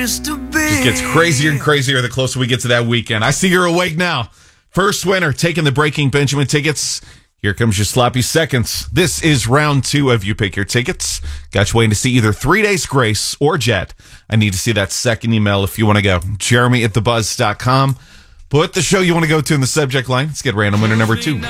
used to be. It gets crazier and crazier the closer we get to that weekend. I see you're awake now. First winner taking the Breaking Benjamin tickets. Here comes your sloppy seconds. This is round 2 of You Pick Your Tickets. Got you waiting to see either 3 Days Grace or Jet. I need to see that second email if you want to go. Jeremy@thebuzz.com. Put the show you want to go to in the subject line. Let's get random winner number 2.